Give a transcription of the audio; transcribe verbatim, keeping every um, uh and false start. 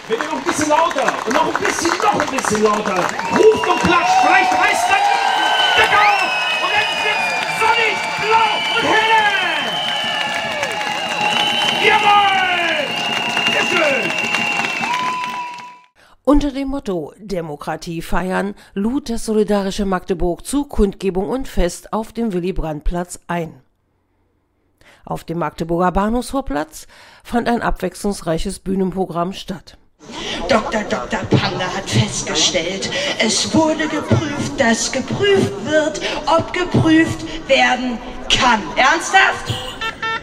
Bitte noch ein bisschen lauter und noch ein bisschen, noch ein bisschen lauter. Ruft und klatscht, vielleicht heißt dann Decker und dann wird sonnig, blau und helle. Jawohl! Sehr schön! Unter dem Motto Demokratie feiern lud das Solidarische Magdeburg zu Kundgebung und Fest auf dem Willy-Brandt-Platz ein. Auf dem Magdeburger Bahnhofsvorplatz fand ein abwechslungsreiches Bühnenprogramm statt. Doktor Doktor Panger hat festgestellt, es wurde geprüft, dass geprüft wird, ob geprüft werden kann. Ernsthaft?